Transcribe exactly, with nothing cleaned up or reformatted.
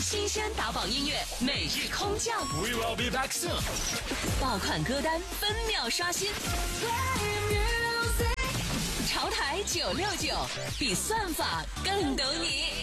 新鲜打榜音乐每日空降 We will be back soon。 爆款歌单分秒刷新，潮台九六九，比算法更懂你。